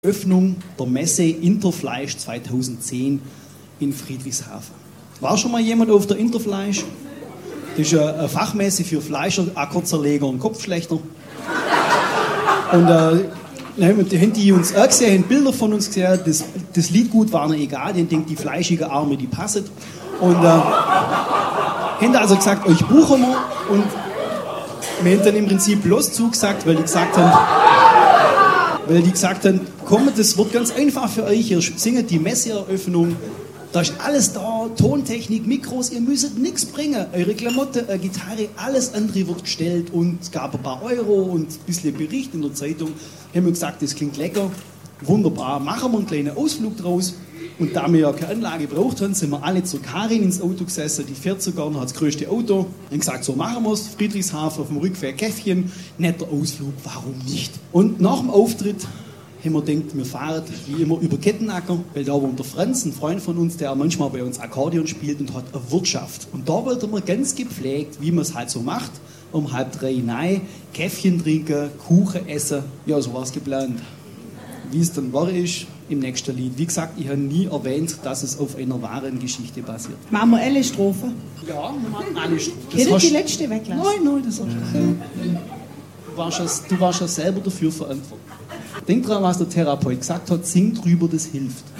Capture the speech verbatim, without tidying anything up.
Öffnung der Messe Interfleisch zweitausendzehn in Friedrichshafen. War schon mal jemand auf der Interfleisch? Das ist eine Fachmesse für Fleischer, Ackerzerleger und Kopfschlechter. Und äh, die haben die uns auch gesehen, haben Bilder von uns gesehen, das, das Liedgut war ihnen egal, die denkt, die fleischige Arme, die passen. Und äh, haben also gesagt, euch buchen wir. Und wir haben dann im Prinzip bloß zugesagt, weil die gesagt haben, weil die gesagt haben, komm, das wird ganz einfach für euch, ihr singt die Messeeröffnung, da ist alles da, Tontechnik, Mikros, ihr müsst nichts bringen, eure Klamotte, äh, Gitarre, alles andere wird gestellt und es gab ein paar Euro und ein bisschen Bericht in der Zeitung, haben wir gesagt, das klingt lecker, wunderbar, machen wir einen kleinen Ausflug draus. Und da wir ja keine Anlage gebraucht haben, sind wir alle zur Karin ins Auto gesessen, die fährt sogar noch, hat das größte Auto. Und gesagt, so machen wir es, Friedrichshafen auf dem Rückweg Käffchen, netter Ausflug, warum nicht? Und nach dem Auftritt haben wir gedacht, wir fahren wie immer über Kettenacker, weil da wohnt der Franz, ein Freund von uns, der manchmal bei uns Akkordeon spielt und hat eine Wirtschaft. Und da wollten wir ganz gepflegt, wie man es halt so macht, um halb drei hinein, Käffchen trinken, Kuchen essen, ja, so war es geplant. Wie es dann war, ist im nächsten Lied. Wie gesagt, ich habe nie erwähnt, dass es auf einer wahren Geschichte basiert. Machen wir alle Strophen? Ja, wir machen alle Strophen. Hätte die letzte weglassen? Nein, nein, das hast du mhm. du, warst ja, du warst ja selber dafür verantwortlich. Denk dran, was der Therapeut gesagt hat, sing drüber, das hilft.